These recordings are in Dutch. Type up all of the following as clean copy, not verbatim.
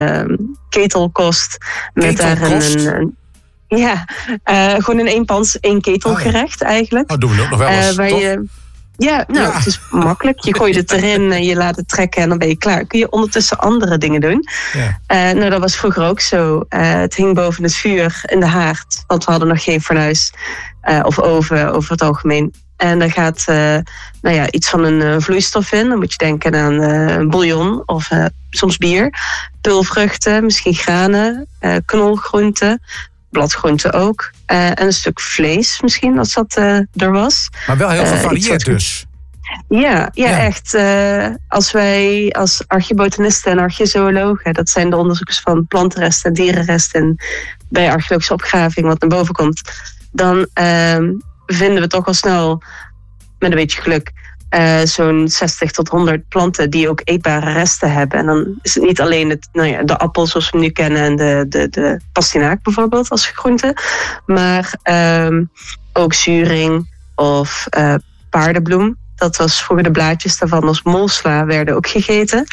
ketelkost. Met Ketelkost? Gewoon in één ketelgerecht eigenlijk. Dat doen we ook nog wel eens, toch? Het is makkelijk. Je gooit het erin en je laat het trekken en dan ben je klaar. Kun je ondertussen andere dingen doen. Ja. Dat was vroeger ook zo. Het hing boven het vuur in de haard. Want we hadden nog geen fornuis of oven over het algemeen. En daar gaat iets van een vloeistof in. Dan moet je denken aan een bouillon of soms bier. Pulvruchten, misschien granen, knolgroenten. Bladgroenten ook. En een stuk vlees misschien, als dat er was. Maar wel heel gevarieerd dus. Ja, echt. Als wij als archeobotanisten en archeozoologen... dat zijn de onderzoekers van plantenresten en dierenresten... bij archeologische opgraving wat naar boven komt... dan vinden we toch al snel, met een beetje geluk... zo'n 60 tot 100 planten die ook eetbare resten hebben. En dan is het niet alleen de appel zoals we nu kennen... en de pastinaak bijvoorbeeld als groente... maar ook zuring of paardenbloem. Dat was vroeger de blaadjes daarvan als molsla werden ook gegeten.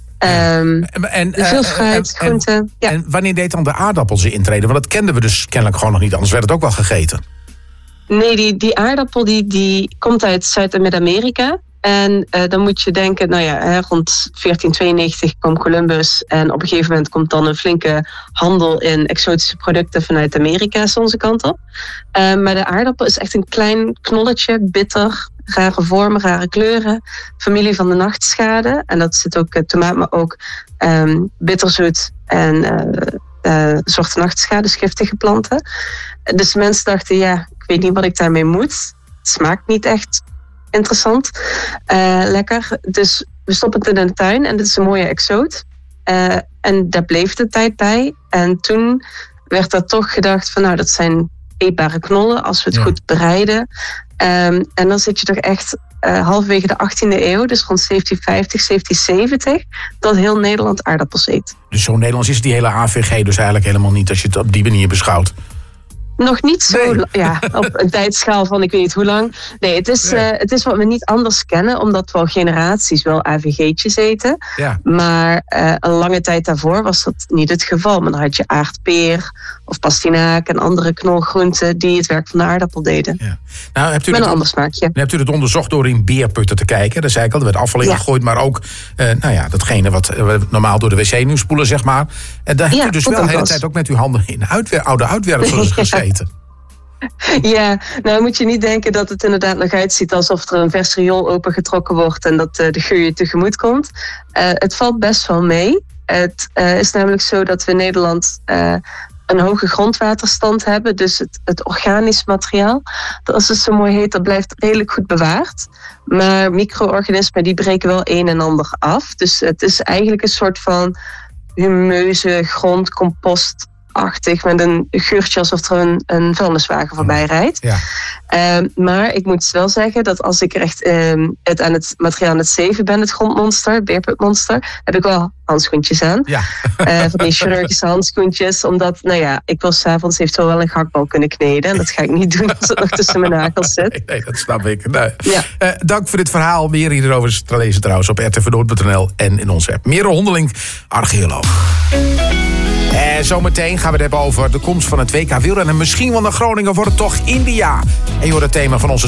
Veel fruit, groenten. En wanneer deed dan de aardappel zijn intrede? Want dat kenden we dus kennelijk gewoon nog niet, anders werd het ook wel gegeten. Nee, die aardappel die komt uit Zuid- en Midden-Amerika. En dan moet je denken, rond 1492 kwam Columbus... en op een gegeven moment komt dan een flinke handel in exotische producten... vanuit Amerika, onze kant op. Maar de aardappel is echt een klein knolletje, bitter... rare vormen, rare kleuren. Familie van de nachtschade. En dat zit ook tomaat, maar ook bitterzoet en soorten nachtschade, giftige planten. Dus mensen dachten, ik weet niet wat ik daarmee moet. Het smaakt niet echt interessant. Lekker. Dus we stoppen het in de tuin en dit is een mooie exoot. En daar bleef de tijd bij. En toen werd er toch gedacht van dat zijn eetbare knollen als we het goed bereiden. En dan zit je toch echt halverwege de 18e eeuw, dus rond 1750, 1770, dat heel Nederland aardappels eet. Dus zo Nederlands is die hele AVG dus eigenlijk helemaal niet als je het op die manier beschouwt. Nog niet zo, op een tijdschaal van ik weet niet hoe lang. Nee, het is wat we niet anders kennen, omdat we al generaties wel AVG'tjes eten. Ja. Maar een lange tijd daarvoor was dat niet het geval. Maar dan had je aardpeer of pastinaak en andere knolgroenten die het werk van de aardappel deden. Ja. Nou, met een ander smaakje. Hebt u het onderzocht door in beerputten te kijken? Dat zei ik al, er werd afval in gegooid, maar ook datgene wat we normaal door de wc nu spoelen, zeg maar. En daar hebt u dus wel de hele tijd ook met uw handen in oude uitwerpsels gezeten. Ja, nou moet je niet denken dat het inderdaad nog uitziet alsof er een vers riool opengetrokken wordt en dat de geur je tegemoet komt. Het valt best wel mee. Het is namelijk zo dat we in Nederland een hoge grondwaterstand hebben. Dus het organisch materiaal, als het zo mooi heet, dat blijft redelijk goed bewaard. Maar micro-organismen die breken wel een en ander af. Dus het is eigenlijk een soort van humeuze grondcompost achtig met een geurtje alsof er een vuilniswagen voorbij rijdt. Ja. Maar ik moet wel zeggen dat als ik echt het materiaal aan het zeven ben, het grondmonster, beerputmonster, heb ik wel handschoentjes aan. Ja. Van die chirurgische handschoentjes, omdat, ik wil 's avonds eventueel wel een gehaktbal kunnen kneden. En dat ga ik niet doen als het nog tussen mijn nagels zit. Nee, dat snap ik. Nee. Ja. Dank voor dit verhaal. Meer hierover is te lezen trouwens op rtvnoord.nl en in onze app. Mere Hondeling, archeoloog. En zometeen gaan we het hebben over de komst van het WK wielrennen. Misschien wel naar Groningen wordt het toch India. En je hoort het thema van onze